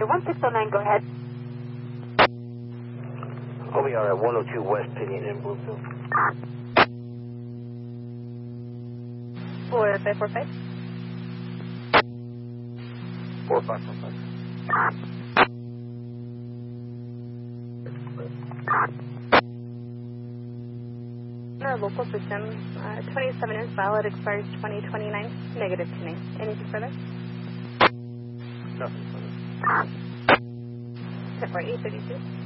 1609, go ahead. OBR at 102 West Pinion in Bluefield. 4545. 4545. Our local system, 27 is valid, expires 2029, negative tuning. Anything further? Nothing further. Tip 832.